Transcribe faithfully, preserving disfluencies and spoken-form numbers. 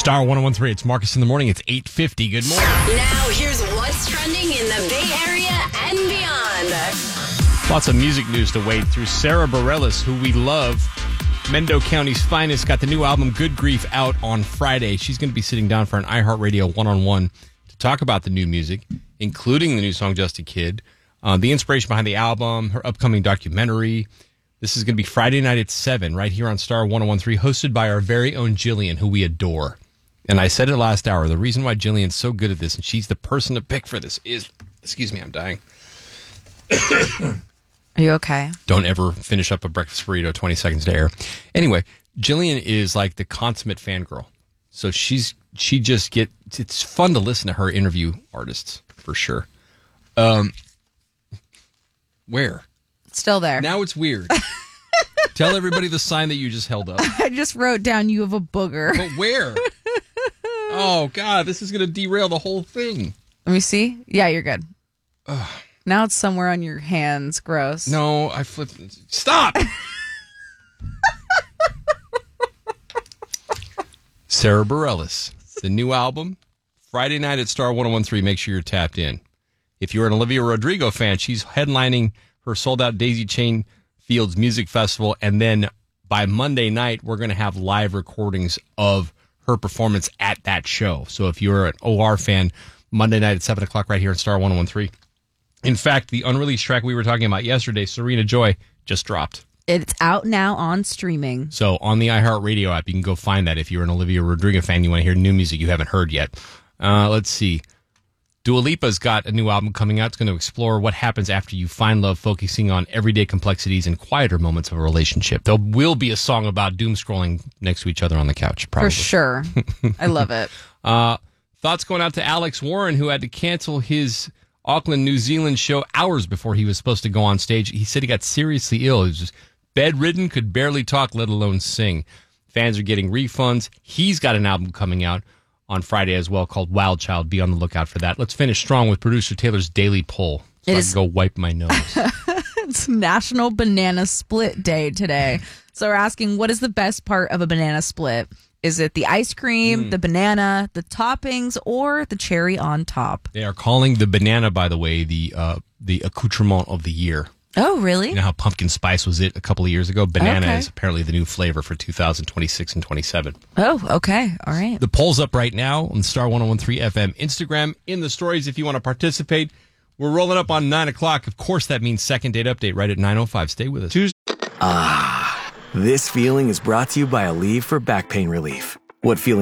Star one oh one three, it's Marcus in the morning. It's eight fifty. Good morning. Now, here's what's trending in the Bay Area and beyond. Lots of music news to wade through. Sarah Bareilles, who we love, Mendo County's finest, got the new album Good Grief out on Friday. She's going to be sitting down for an iHeartRadio one-on-one to talk about the new music, including the new song Just a Kid, uh, the inspiration behind the album, her upcoming documentary. This is going to be Friday night at seven right here on Star one oh one three, hosted by our very own Jillian, who we adore. And I said it last hour, the reason why Jillian's so good at this, and she's the person to pick for this, is, excuse me, I'm dying. Are you okay? Don't ever finish up a breakfast burrito twenty seconds to air. Anyway, Jillian is like the consummate fangirl. So she's she just get it's fun to listen to her interview artists for sure. Um, where? It's still there. Now it's weird. Tell everybody the sign that you just held up. I just wrote down you have a booger. But where? Oh God, this is going to derail the whole thing. Let me see. Yeah, you're good. Ugh. Now it's somewhere on your hands. Gross. No, I flipped. Stop! Sarah Bareilles, the new album, Friday night at Star one oh one three. Make sure you're tapped in. If you're an Olivia Rodrigo fan, she's headlining her sold-out Daisy Chain Fields Music Festival, and then by Monday night, we're going to have live recordings of her performance at that show. So if you're an O R fan, Monday night at seven o'clock right here at Star one oh one three. In fact, the unreleased track we were talking about yesterday, Serena Joy, just dropped. It's out now on streaming. So on the iHeartRadio app, you can go find that if you're an Olivia Rodrigo fan, you want to hear new music you haven't heard yet. Uh, let's see. Dua Lipa's got a new album coming out. It's going to explore what happens after you find love, focusing on everyday complexities and quieter moments of a relationship. There will be a song about doom scrolling next to each other on the couch, probably. For sure. I love it. Uh, thoughts going out to Alex Warren, who had to cancel his Auckland, New Zealand show hours before he was supposed to go on stage. He said he got seriously ill. He was just bedridden, could barely talk, let alone sing. Fans are getting refunds. He's got an album coming out on Friday as well called Wild Child. Be on the lookout for that. Let's finish strong with producer Taylor's Daily Poll so it I is- can go wipe my nose. It's National Banana Split Day today. So we're asking, what is the best part of a banana split? Is it the ice cream, mm. the banana, the toppings, or the cherry on top? They are calling the banana, by the way, the uh, the accoutrement of the year. Oh, really? You know how pumpkin spice was it a couple of years ago? Banana okay. is apparently the new flavor for two thousand twenty-six and twenty-seven. Oh, okay. All right. The poll's up right now on Star one oh one three F M Instagram. In the stories, if you want to participate. We're rolling up on nine o'clock. Of course, that means second date update right at nine oh five. Stay with us. Tuesday. Ah, this feeling is brought to you by Aleve for back pain relief. What feeling